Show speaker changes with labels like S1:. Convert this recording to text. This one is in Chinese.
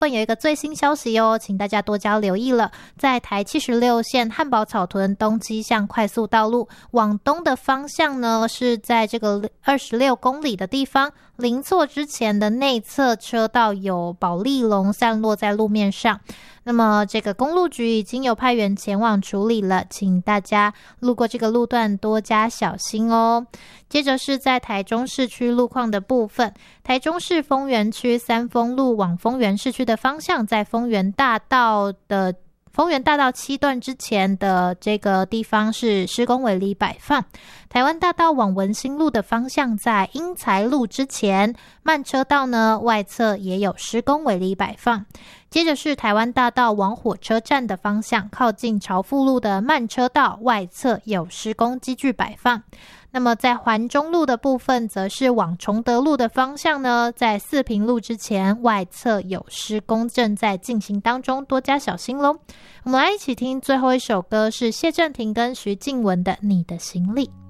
S1: 有一个最新消息哦，请大家多加留意了。在台76线汉宝草屯东基向快速道路往东的方向呢，是在这个26公里的地方，临错之前的内侧车道有保丽龙散落在路面上。那么这个公路局已经有派员前往处理了，请大家路过这个路段多加小心哦。接着是在台中市区路况的部分，台中市丰原区三丰路往丰原市区的方向，在丰原大道7段之前的这个地方是施工围篱摆放。台湾大道往文心路的方向，在英才路之前慢车道呢外侧也有施工围篱摆放。接着是台湾大道往火车站的方向，靠近朝富路的慢车道外侧有施工机具摆放。那么在环中路的部分，则是往崇德路的方向呢，在四平路之前外侧有施工正在进行当中，多加小心咯。我们来一起听最后一首歌，是谢震廷跟徐静雯的《你的行李》。